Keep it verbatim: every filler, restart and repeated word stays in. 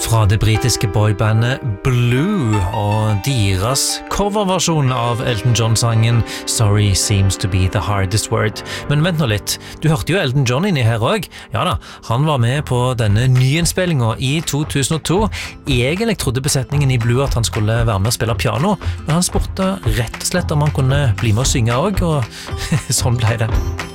Fra det britiske boybandet Blue og deres coverversjon av Elton John-sangen Sorry seems to be the hardest word. Men vent nå litt, du hørte jo Elton John inni her også. Ja da, han var med på denne nyinnspillingen i to tusen og to. Egentlig trodde besetningen i Blue at han skulle være med og spille piano, men han spurte rett og slett om han kunne bli med og synge også, og sånn ble det.